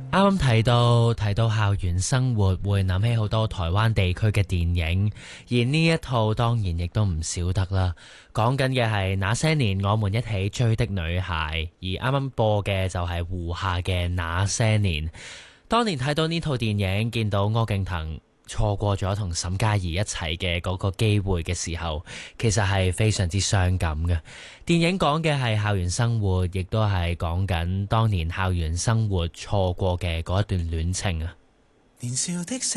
啱啱提到校園生活，會諗起好多台灣地區嘅電影，而呢一套當然亦都唔少得啦。講緊嘅係那些年我們一起追的女孩，而啱啱播嘅就係胡夏嘅那些年。當年睇到呢套電影，見到柯敬騰錯過咗同沈佳宜一齊嘅嗰個機會嘅時候，其實係非常之傷感嘅。電影講嘅係校園生活，亦都係講緊當年校園生活錯過嘅嗰一段戀情啊。 年少的